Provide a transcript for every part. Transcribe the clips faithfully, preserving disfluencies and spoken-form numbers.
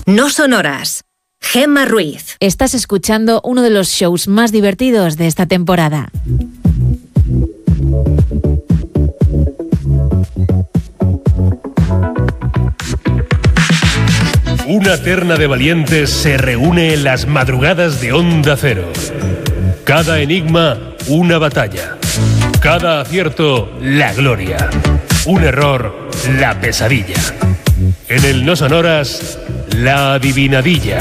No Sonoras. Gemma Ruiz. Estás escuchando uno de los shows más divertidos de esta temporada. Una terna de valientes se reúne en las madrugadas de Onda Cero. Cada enigma, una batalla. Cada acierto, la gloria. Un error, la pesadilla. En el No Sonoras, la adivinadilla.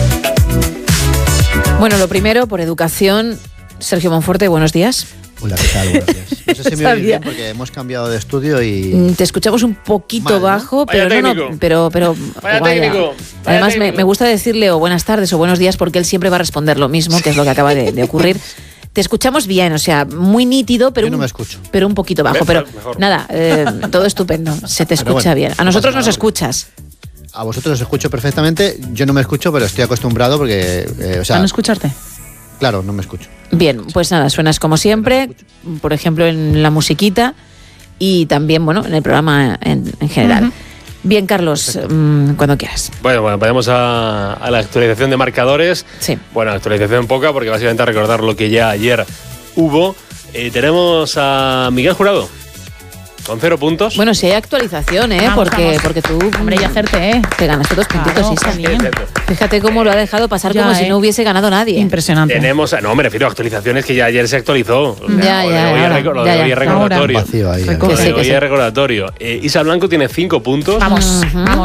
Bueno, lo primero, por educación, Sergio Monforte, buenos días. Hola, ¿qué tal? Buenos días. No sé si me oís bien porque hemos cambiado de estudio y... Te escuchamos un poquito Mal, ¿no? bajo, pero Vaya no, técnico. no, pero, pero Vaya vaya. técnico, vaya Además, me, técnico. me gusta decirle o buenas tardes o buenos días porque él siempre va a responder lo mismo, que es lo que acaba de, de ocurrir. Te escuchamos bien, o sea, muy nítido, pero, Yo no un, me escucho. pero un poquito bajo. Mejor, Pero mejor. nada, eh, todo estupendo, se te escucha bueno, bien. A no nosotros pasa nos nada. escuchas. A vosotros os escucho perfectamente. Yo no me escucho, pero estoy acostumbrado porque... eh, o sea, ¿A no escucharte? claro, no me escucho. Bien, pues nada, suenas como siempre, por ejemplo en la musiquita y también, bueno, en el programa en, en general. Ujú. Bien, Carlos, mmm, cuando quieras. Bueno, bueno, vayamos a, a la actualización de marcadores. Sí. Bueno, actualización poca porque básicamente a recordar lo que ya ayer hubo. Eh, tenemos a Miguel Jurado con cero puntos. Bueno, si hay actualización, ¿eh? Vamos, porque, vamos. porque tú Hombre, y hacerte, ¿eh? te ganaste dos puntitos, Claro, Isa. qué bien. Fíjate cómo lo ha dejado pasar Ya, como si ¿eh? no hubiese ganado nadie. Impresionante. Tenemos, no, me refiero a actualizaciones que ya ayer se actualizó. Ya, Lo de ya, hoy es ahora, reco- lo ya, de hoy ya. es recordatorio. Vacío ahí. Que ¿eh? Lo Que de sí, que hoy sí. es recordatorio. Eh, Isa Blanco tiene cinco puntos. Vamos, Ujú. vamos.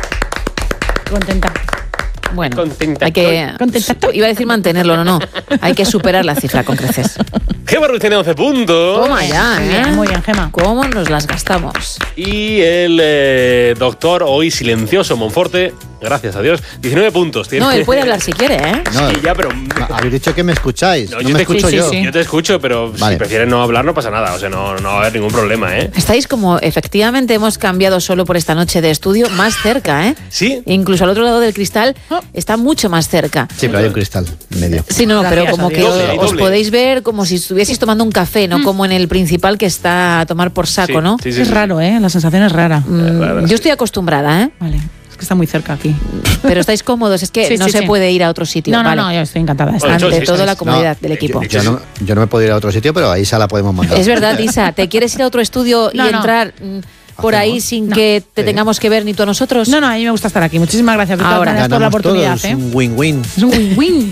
Contenta. Bueno, Contenta hay que... Contenta estoy. Iba a decir mantenerlo, no, no. Hay que superar la cifra con creces. Gemma Ruiz tiene once puntos. Toma ya, Muy ¿eh? bien, muy bien, Gemma. ¿Cómo nos las gastamos? Y el eh, doctor, hoy silencioso, Monforte, gracias a Dios, diecinueve puntos. Tiene. No, él puede hablar si quiere, ¿eh? No, Sí, ya, pero... habéis dicho que me escucháis. No, No, yo me te escucho sí, yo. sí, sí. Yo te escucho, pero si Vale. prefieres no hablar no pasa nada. O sea, no, no va a haber ningún problema, ¿eh? Estáis como, efectivamente, hemos cambiado solo por esta noche de estudio, más cerca, ¿eh? ¿Sí? Incluso al otro lado del cristal Oh. está mucho más cerca. Sí, pero hay un cristal en medio. Sí, no, Gracias pero como a que Dios. Doble, hay os doble. podéis ver como si estuvieseis tomando un café, no como en el principal que está a tomar por saco, Sí, ¿no? sí, sí, Es sí. raro, ¿eh? La sensación es rara. Mm, raro, yo sí. estoy acostumbrada, ¿eh? Vale. Es que está muy cerca aquí. Pero estáis cómodos, es que Sí, no sí, se sí. puede ir a otro sitio. No, no, vale. no, yo estoy encantada. de estar. Bueno, Ante sí, todo sí, la sí. comodidad No, del equipo. Yo no, yo no me puedo ir a otro sitio, pero a Isa la podemos mandar. Es verdad, Isa, ¿te quieres ir a otro estudio y No, no. entrar mm, por ahí ¿Hacemos? sin No. que te Sí. tengamos que ver ni tú a nosotros? No, no, a mí me gusta estar aquí. Muchísimas gracias de todas Ahora. maneras por la Ganamos oportunidad, todos, ¿eh? un win-win. Es un win-win.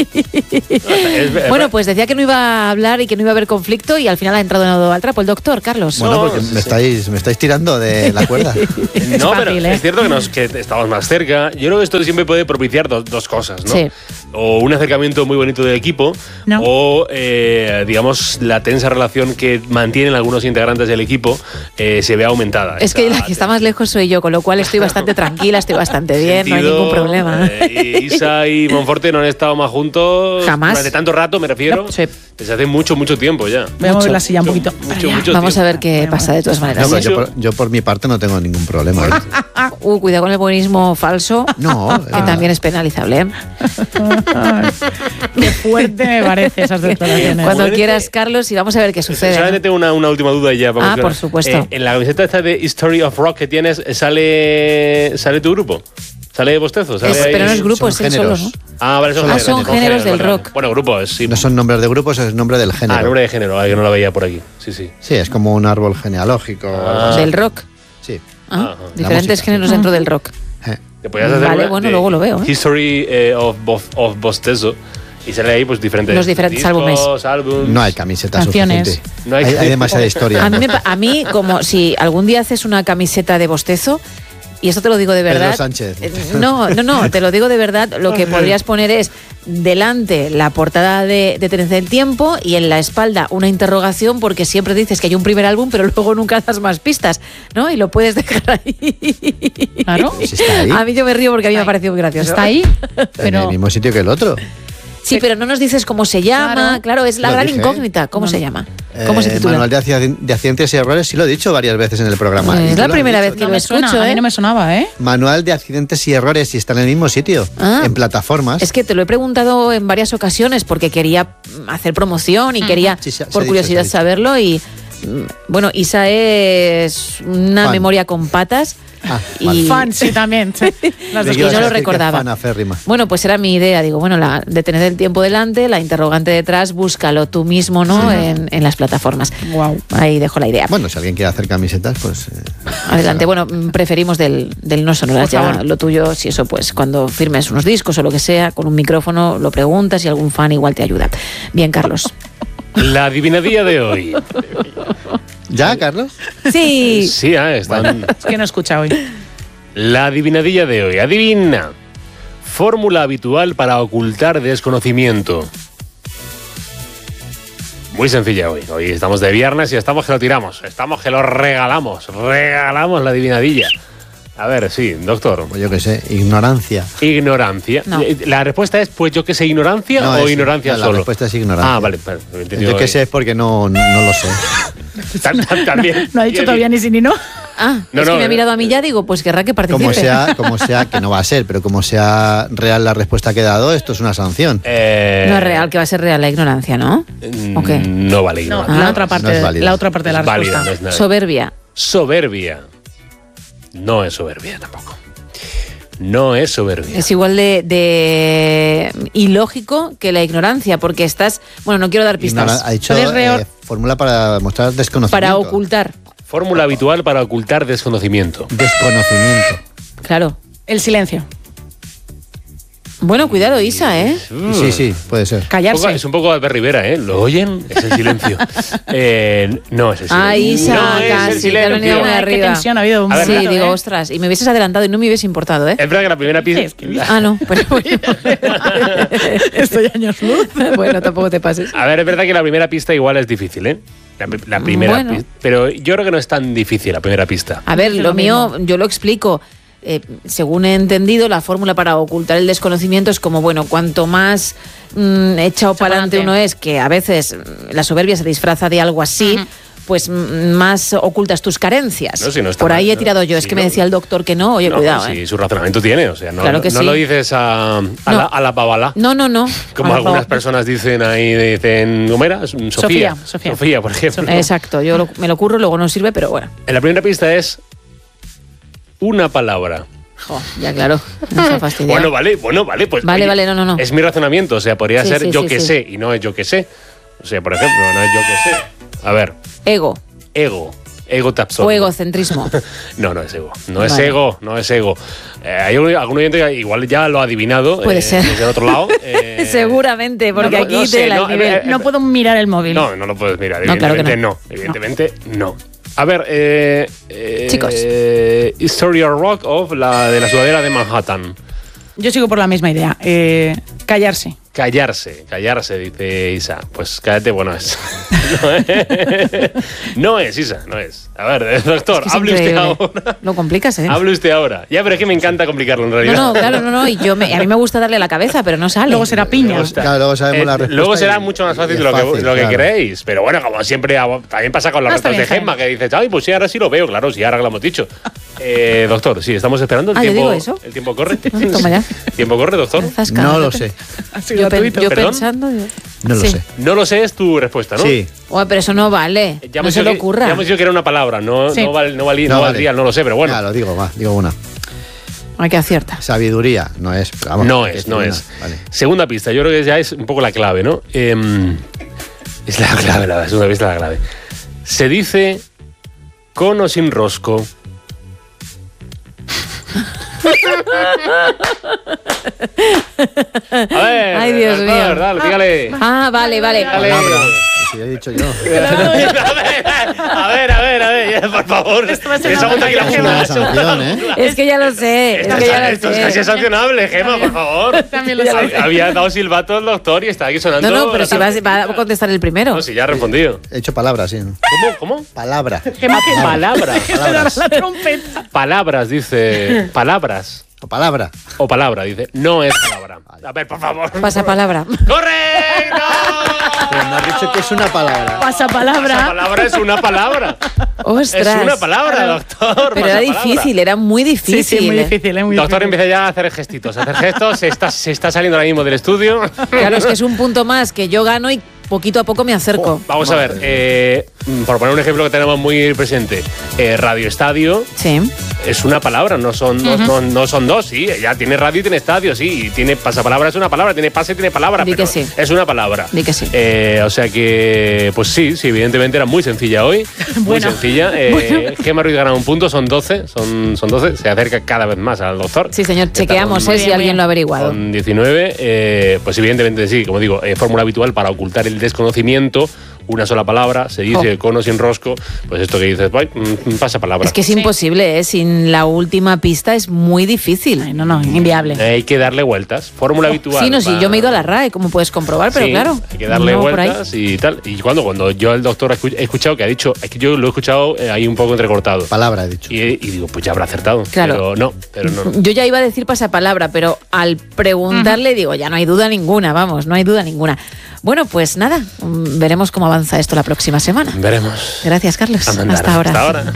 Es- Bueno, pues decía que no iba a hablar y que no iba a haber conflicto y al final ha entrado en al trapo el doctor, Carlos. Bueno, No, porque sí, me, sí. estáis, me estáis tirando de la cuerda. No, pero fácil, ¿eh? es cierto que, nos, que estamos más cerca. Yo creo que esto siempre puede propiciar dos, dos cosas, ¿no? Sí. O un acercamiento muy bonito del equipo, No. o, eh, digamos, la tensa relación que mantienen algunos integrantes del equipo eh, se ve aumentada. Es que Esa la que está más lejos soy yo, con lo cual estoy bastante tranquila, estoy bastante bien, no hay sentido, ningún problema. eh, Isa y Monforte no han estado más juntos Jamás. durante tanto rato, me refiero. No, sí. Desde hace mucho, mucho tiempo ya. Voy a mover la silla un Mucho, poquito. mucho, Allá. mucho Vamos a tiempo. ver qué Bueno, pasa de todas No, maneras. pero Sí. yo, por, yo por mi parte no tengo ningún problema. ¿eh? Uh, cuidado con el buenismo falso, No, que eh, también es penalizable. ¿eh? Ay, qué fuerte me parece esas declaraciones. Cuando Bueno, quieras, Carlos, y vamos a ver qué sucede. Solamente ¿no? tengo una, una última duda y ya. vamos Ah, a ver. por supuesto. Eh, en la camiseta esta de History of Rock que tienes, ¿sale, sale tu grupo? ¿Sale Bostezo? ¿Sale Es- ahí? pero no es grupo, es son él solo, géneros. ¿no? Ah, vale, son Ah, géneros. son son géneros del vale, vale. rock. Bueno, grupos, sí. No son nombres de grupos, es nombre del género. Ah, nombre de género, ah, que no la veía por aquí. Sí, sí. Sí, es como un árbol genealógico. o algo Ah. así. Del rock. Sí. Ah, Ajá. diferentes música. géneros dentro del rock. Eh. Te podías hacer Vale, una bueno, de luego lo veo, ¿eh? History eh, of, Bo- of Bostezo. Y sale ahí pues diferentes Los diferentes discos, álbumes. No hay camiseta Canciones. suficiente. No hay- hay, hay demasiada historia. A mí, me pa- a mí, como si algún día haces una camiseta de Bostezo, y esto te lo digo de Pedro verdad. Sánchez. eh, No, no, no, te lo digo de verdad. Lo que podrías poner es delante la portada de, de Tren del Tiempo y en la espalda una interrogación, porque siempre dices que hay un primer álbum, pero luego nunca das más pistas, ¿no? Y lo puedes dejar ahí. Claro. Si está ahí. A mí yo me río porque a mí me ha Ahí. parecido muy gracioso. Está ahí, En pero el mismo sitio que el otro. Sí, pero no nos dices cómo se llama. Claro, Claro. es la Lo gran dije. incógnita. ¿Cómo No, se no. llama? ¿Cómo se Eh, titula? Manual de, acci- de accidentes y errores, sí lo he dicho varias veces en el programa. Es Y tú la lo has primera dicho vez que no lo me escucho, suena, a ¿eh? mí no me sonaba, ¿eh? Manual de accidentes y errores y está en el mismo sitio, Ah. en plataformas. Es que te lo he preguntado en varias ocasiones porque quería mm, hacer promoción y quería, Sí, se- se por ha dicho, curiosidad, se ha dicho. saberlo. Y mm, bueno, Isa es una Fan. memoria con patas. Ah, y vale. Fan, sí, también. Sí. Las dos que Yo no lo sé que recordaba. fan aférrima. Bueno, pues era mi idea. Digo, bueno, la de tener el tiempo delante, la interrogante detrás, búscalo tú mismo, ¿no? Sí. En, en las plataformas. Guau. Ahí dejo la idea. Bueno, si alguien quiere hacer camisetas, pues... eh, Adelante. Bueno, mm, preferimos del, del no sonoras. Por Ya favor. lo tuyo, si eso, pues cuando firmes unos discos o lo que sea, con un micrófono lo preguntas y algún fan igual te ayuda. Bien, Carlos. La adivinadilla de hoy. ¿Ya, Carlos? Sí. Sí, ah, están... Es que no escucha hoy. La adivinadilla de hoy. Adivina. Fórmula habitual para ocultar desconocimiento. Muy sencilla hoy. Hoy estamos de viernes y estamos que lo tiramos. Estamos que lo regalamos. Regalamos la adivinadilla. A ver, sí, doctor. Pues yo qué sé, ignorancia. Ignorancia. No. La respuesta es, pues yo qué sé, ignorancia No, o es- ignorancia no, la solo. respuesta es ignorancia. Ah, vale. vale, me he entendido Yo qué ahí. sé es porque no, no, no lo sé. Tam- tam- También. No ha dicho todavía ni sí ni no. Ah, No, es no, que me ha eh. mirado a mí ya, digo, pues querrá que participe. Como sea, como sea, que no va a ser, pero como sea real la respuesta que he dado, esto es una sanción. Eh, No es real, que va a ser real la ignorancia, ¿no? mm, ¿O qué? No vale No, ignorancia. la otra parte, no es válida. la otra parte de la Es válida, respuesta. no es nada. Soberbia. Soberbia. No es soberbia tampoco. No es soberbia. Es igual de, de ilógico que la ignorancia, porque estás... Bueno, no quiero dar pistas. Ignora- ha dicho Puedes reor- eh, fórmula para mostrar desconocimiento. Para ocultar, Fórmula habitual para ocultar desconocimiento. Desconocimiento. claro. El silencio. Bueno, cuidado, Isa, ¿eh? Sí, sí, puede ser. Un poco- Callarse. es un poco Albert Rivera, ¿eh? ¿Lo oyen? Es el silencio. Eh, no es el silencio. Ah, Isa, no es casi, el te ha venido silencio. una de Ay, qué arriba. tensión ha habido. Un A ver, Sí, momento, digo, ¿eh? ostras, y me hubieses adelantado y no me hubiese importado, ¿eh? Es verdad que la primera Sí, es pista... que- Ah, no, pero bueno. Estoy años luz. Bueno, tampoco te pases. A ver, es verdad que la primera pista igual es difícil, ¿eh? La, la primera Bueno. pista. Pero yo creo que no es tan difícil la primera pista. A ver, Es lo lo mío, mismo. yo lo explico. Eh, según he entendido, la fórmula para ocultar el desconocimiento es como, bueno, cuanto más mm, echado para adelante pa'lante. uno es, que a veces mm, la soberbia se disfraza de algo así, pues mm, más ocultas tus carencias. No, si no está Por ahí mal, he ¿no? tirado yo. Es Sí, que me no. decía el doctor que no. Oye, No, cuidado, sí, ¿eh? su razonamiento tiene, o sea, no, Claro que no sí. lo dices a, a, No. la, a la babalá. No, no, no. Como Ah, algunas no. personas dicen ahí, dicen, ¿cómo era? Sofía. Sofía, Sofía. Sofía, por ejemplo. Exacto, yo lo- me lo curro, luego no sirve, pero bueno. En la primera pista es una palabra. Jo, ya claro, no se ha fastidiado. Bueno, vale, bueno, vale, pues. Vale, vale, no, no, no. Es mi razonamiento, o sea, podría Sí, ser sí, yo sí, que sí. sé y no es yo que sé. O sea, por ejemplo, no es yo que sé. A ver, Ego ego. Ego tapsón. o egocentrismo. No, no es ego. No es Vale. ego, no es ego. Eh, hay un- algún oyente que igual ya lo ha adivinado. Puede eh, ser. Desde el otro lado. eh, Seguramente, porque no, no, aquí no sé, te la no, nivel. eh, eh, No puedo mirar el móvil. No, no lo puedes mirar. No, claro que Evidentemente no. Evidentemente no. A ver, eh, eh, Chicos. eh, History of Rock of la de la sudadera de Manhattan. Yo sigo por la misma idea. Eh, callarse. Callarse, callarse, dice Isa. Pues cállate, bueno es. No es, no es, Isa, no es. A ver, doctor, Es que es hable usted increíble. ahora. Lo complicas, ¿eh? Hable usted ahora. Ya, pero es que me encanta complicarlo en No, realidad. no, claro, no, no. Y yo me, a mí me gusta darle a la cabeza, pero no sale. Luego será piña. Luego está. Claro, luego sabemos la respuesta Luego será y- mucho más y fácil es de lo que, fácil, lo que claro. queréis. Pero bueno, como siempre, a- también pasa con las No, está respuestas de bien, Gemma, está que dices, ay, pues sí, ahora sí lo veo. Claro, sí, ahora que lo hemos dicho. Eh, doctor, sí, estamos esperando. El Ah, ¿yo tiempo, digo eso? ¿El tiempo corre? Ah, toma ya. ¿Tiempo corre, doctor? Zasca, No lo fíjate. sé. Ha sido Yo, pen- gratuito. yo ¿Perdón? pensando. yo- No lo Sí. sé. No lo sé, es tu respuesta, ¿no? Sí. Bueno, pero eso no vale. Ya No hemos se dicho le que- ocurra. Ya hemos dicho que era una palabra, no, Sí. no, val- no, valí- no No valdría, vale. no lo sé, pero bueno. Ya, lo digo, va, digo una. Hay que acierta. Sabiduría, no es. pero vamos, No hay que es, no decir es. una. Vale. Segunda pista, yo creo que ya es un poco la clave, ¿no? Em, es la clave, la segunda pista es la clave. Se dice con o sin rosco. A ver, Ay, Dios doctor, mío. dale, dígale. Ah, vale, vale. Dale. Palabra. Si lo he dicho yo. A ver, a ver, a ver, ya, por favor. Esto va a ser Pensamos una que la Es Gemma. una sanción, ¿eh? Es que ya lo sé. Es Esto, que ya lo esto es casi sé. sancionable, Gemma, por favor. También lo sé. Hab- Había dado silbato el doctor y está aquí sonando. No, no, pero si vas, va a contestar el primero. No, si ya ha respondido. He hecho palabras, sí. ¿no? ¿Cómo? ¿Cómo? Palabra. Gemma, que- Palabras. Palabras. la trompeta. Palabras, dice. Palabras. O palabra. O palabra, dice. No es palabra. A ver, por favor. Pasa palabra. ¡Correcto! Pero me has dicho que es una palabra. Pasa Esa palabra. palabra es una palabra. Ostras. Es una palabra, doctor. Pero era pasapalabra. difícil, era muy difícil. Sí, sí, muy difícil, ¿eh? Muy Doctor difícil. empieza ya a hacer gestitos, a hacer gestos. Se está, se está saliendo ahora mismo del estudio. Claro, es que es un punto más que yo gano y poquito a poco me acerco. Vamos a ver. eh, por poner un ejemplo que tenemos muy presente, eh, Radio Estadio Sí. es una palabra, no son, uh-huh. no, no, no son dos, sí. Ya tiene radio y tiene estadio, sí. Y tiene pasapalabra, es una palabra, tiene pase, tiene palabra, Di pero que sí. es una palabra. Di que sí. Eh, o sea que, pues sí, sí, evidentemente era muy sencilla hoy. Muy Bueno. sencilla. Eh, Bueno. Gemma Ruiz gana un punto, son doce, son, son doce. Se acerca cada vez más al doctor. Sí, señor, Está chequeamos con- eh, si bien, alguien bien. lo ha averiguado. Con diecinueve, eh, pues evidentemente sí, como digo, eh, fórmula habitual para ocultar el desconocimiento. Una sola palabra, se dice Oh. cono sin rosco, pues esto que dices, "Ay, mm, pasa palabra". Es que es imposible, ¿eh? Sin la última pista es muy difícil. Ay, no, no, inviable. Eh, hay que darle vueltas. Fórmula habitual. Sí, no, sí, para- yo me he ido a la R A E, como puedes comprobar, pero Sí, claro. hay que darle no por ahí. vueltas y tal. Y cuando, cuando yo el doctor he escu- he escuchado que ha dicho, es que yo lo he escuchado eh, ahí un poco entrecortado. Palabra, he dicho. Y, y digo, pues ya habrá acertado. Claro. Pero no, pero no. no. Yo ya iba a decir pasapalabra, pero al preguntarle digo, ya no hay duda ninguna, vamos, no hay duda ninguna. Bueno, pues nada, mm, veremos cómo avanza esto la próxima semana. Veremos. Gracias, Carlos. A mandar. Hasta ahora. Hasta ahora.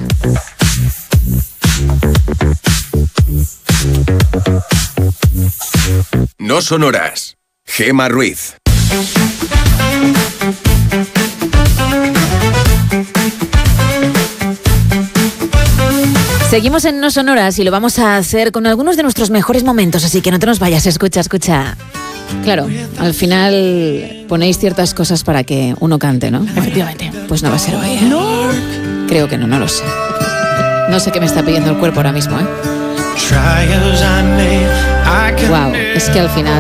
No son horas. Gemma Ruiz. Seguimos en No Sonoras y lo vamos a hacer con algunos de nuestros mejores momentos, así que no te nos vayas, escucha, escucha. Claro, al final ponéis ciertas cosas para que uno cante, ¿no? Efectivamente. Pues no va a ser hoy, ¿eh? No. Creo que no, no lo sé. No sé qué me está pidiendo el cuerpo ahora mismo, ¿eh? Wow, es que al final